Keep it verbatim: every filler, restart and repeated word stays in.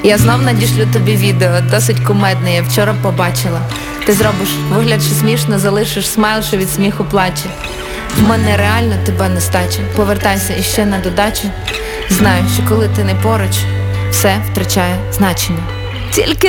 Я знов надішлю тобі відео, досить кумедне, я вчора побачила. Ти зробиш вигляд, що смішно, залишиш смайл, що від сміху плаче. В мене реально тебе нестача, повертайся іще на додачу. Знаю, що коли ти не поруч, все втрачає значення. Тільки